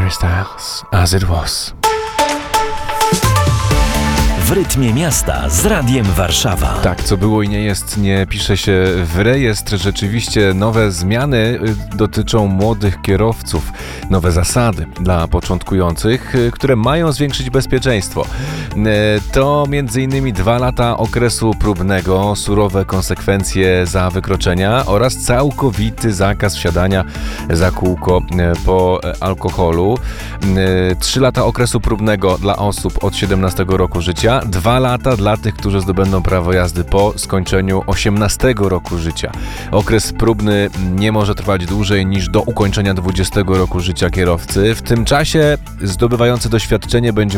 Harry Styles, As It Was. W rytmie miasta z Radiem Warszawa. Tak, co było i nie jest, nie pisze się w rejestr. Rzeczywiście nowe zmiany dotyczą młodych kierowców. Nowe zasady dla początkujących, które mają zwiększyć bezpieczeństwo. To m.in. 2 lata okresu próbnego, surowe konsekwencje za wykroczenia oraz całkowity zakaz wsiadania za kółko po alkoholu. 3 lata okresu próbnego dla osób od 17 roku życia. 2 lata dla tych, którzy zdobędą prawo jazdy po skończeniu 18 roku życia. Okres próbny nie może trwać dłużej niż do ukończenia 20 roku życia kierowcy. W tym czasie zdobywający doświadczenie będzie